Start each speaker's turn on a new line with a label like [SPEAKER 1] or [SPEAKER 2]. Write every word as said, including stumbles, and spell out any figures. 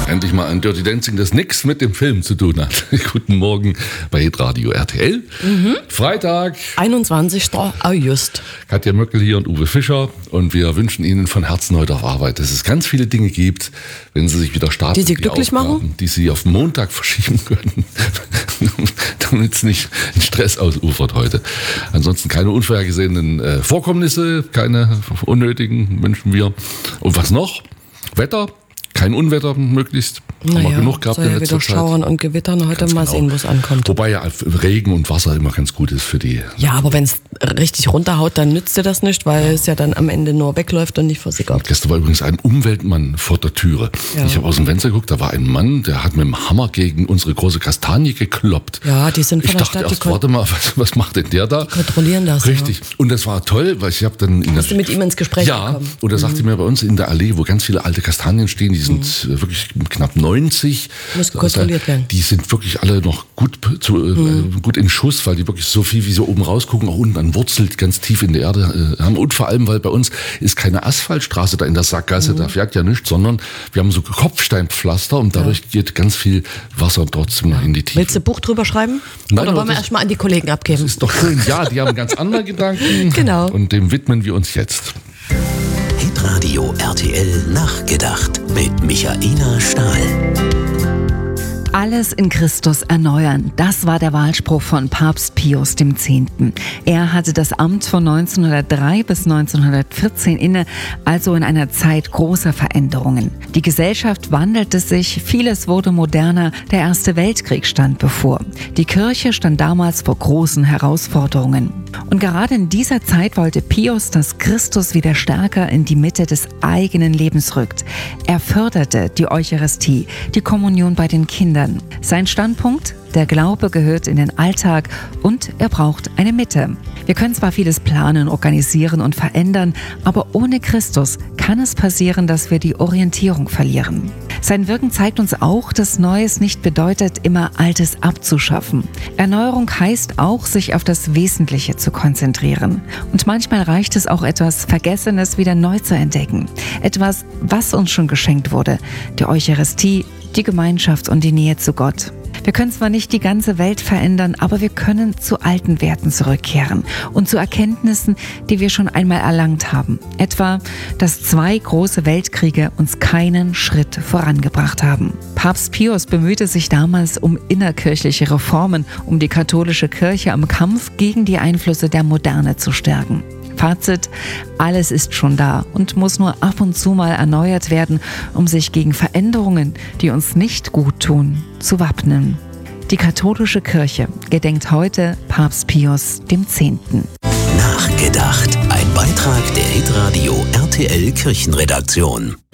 [SPEAKER 1] Endlich mal ein Dirty Dancing, das nichts mit dem Film zu tun hat. Guten Morgen bei Hitradio R T L. Mhm. Freitag.
[SPEAKER 2] einundzwanzigster August.
[SPEAKER 1] Katja Möckel hier und Uwe Fischer. Und wir wünschen Ihnen von Herzen heute auf Arbeit, dass es ganz viele Dinge gibt, wenn Sie sich wieder starten.
[SPEAKER 2] Die Sie glücklich
[SPEAKER 1] Aufgaben,
[SPEAKER 2] machen?
[SPEAKER 1] Die Sie auf Montag verschieben können, damit es nicht in Stress ausufert heute. Ansonsten keine unvorhergesehenen äh, Vorkommnisse, keine unnötigen wünschen wir. Und was noch? Wetter. Kein Unwetter möglichst.
[SPEAKER 2] Naja,
[SPEAKER 1] haben wir genug gehabt
[SPEAKER 2] soll
[SPEAKER 1] in
[SPEAKER 2] ja
[SPEAKER 1] letzter
[SPEAKER 2] wieder
[SPEAKER 1] Zeit.
[SPEAKER 2] schauern und gewittern. Heute
[SPEAKER 1] Ganz
[SPEAKER 2] mal
[SPEAKER 1] genau.
[SPEAKER 2] sehen, wo es ankommt.
[SPEAKER 1] Wobei ja Regen und Wasser immer ganz gut ist für die.
[SPEAKER 2] Ja, aber wenn es richtig runterhaut, dann nützt dir das nicht, weil ja. es ja dann am Ende nur wegläuft und nicht versickert.
[SPEAKER 1] Gestern war übrigens ein Umweltmann vor der Türe. Ja. Ich habe aus dem Fenster geguckt, da war ein Mann, der hat mit dem Hammer gegen unsere große Kastanie gekloppt.
[SPEAKER 2] Ja, die sind von
[SPEAKER 1] ich
[SPEAKER 2] der
[SPEAKER 1] dachte
[SPEAKER 2] Stadt.
[SPEAKER 1] erst, warte mal, was, was macht denn der da?
[SPEAKER 2] Kontrollieren das.
[SPEAKER 1] Richtig. Ja. Und das war toll, weil ich habe dann... In
[SPEAKER 2] Bist du mit ihm ins Gespräch
[SPEAKER 1] Ja,
[SPEAKER 2] gekommen?
[SPEAKER 1] und er
[SPEAKER 2] mhm.
[SPEAKER 1] sagte mir, bei uns in der Allee, wo ganz viele alte Kastanien stehen, die sind mhm. wirklich knapp neunzig.
[SPEAKER 2] Müssen kontrolliert werden.
[SPEAKER 1] Die sind wirklich alle noch gut, zu, mhm. äh, gut in Schuss, weil die wirklich so viel, wie sie oben rausgucken, auch unten an wurzelt, ganz tief in der Erde äh, haben. Und vor allem, weil bei uns ist keine Asphaltstraße da in der Sackgasse, mhm. da fährt ja nichts, sondern wir haben so Kopfsteinpflaster und dadurch ja. geht ganz viel Wasser trotzdem noch in die Tiefe.
[SPEAKER 2] Willst du ein Buch drüber schreiben?
[SPEAKER 1] Nein,
[SPEAKER 2] oder wollen wir erstmal an die Kollegen abgeben?
[SPEAKER 1] Das ist doch schön. Ja, die haben ganz andere Gedanken.
[SPEAKER 2] Genau.
[SPEAKER 1] Und dem widmen wir uns jetzt.
[SPEAKER 3] Hitradio R T L Nachgedacht mit Michaela Stahl.
[SPEAKER 4] Alles in Christus erneuern, das war der Wahlspruch von Papst Pius X. Er hatte das Amt von neunzehnhundertdrei bis neunzehnhundertvierzehn inne, also in einer Zeit großer Veränderungen. Die Gesellschaft wandelte sich, vieles wurde moderner, der Erste Weltkrieg stand bevor. Die Kirche stand damals vor großen Herausforderungen. Und gerade in dieser Zeit wollte Pius, dass Christus wieder stärker in die Mitte des eigenen Lebens rückt. Er förderte die Eucharistie, die Kommunion bei den Kindern. Sein Standpunkt? Der Glaube gehört in den Alltag und er braucht eine Mitte. Wir können zwar vieles planen, organisieren und verändern, aber ohne Christus kann es passieren, dass wir die Orientierung verlieren. Sein Wirken zeigt uns auch, dass Neues nicht bedeutet, immer Altes abzuschaffen. Erneuerung heißt auch, sich auf das Wesentliche zu konzentrieren. Und manchmal reicht es auch, etwas Vergessenes wieder neu zu entdecken. Etwas, was uns schon geschenkt wurde. Die Eucharistie, die Gemeinschaft und die Nähe zu Gott. Wir können zwar nicht die ganze Welt verändern, aber wir können zu alten Werten zurückkehren und zu Erkenntnissen, die wir schon einmal erlangt haben. Etwa, dass zwei große Weltkriege uns keinen Schritt vorangebracht haben. Papst Pius bemühte sich damals um innerkirchliche Reformen, um die katholische Kirche am Kampf gegen die Einflüsse der Moderne zu stärken. Fazit: Alles ist schon da und muss nur ab und zu mal erneuert werden, um sich gegen Veränderungen, die uns nicht gut tun, zu wappnen. Die katholische Kirche gedenkt heute Papst Pius X.
[SPEAKER 3] Nachgedacht. Ein Beitrag der Hitradio R T L Kirchenredaktion.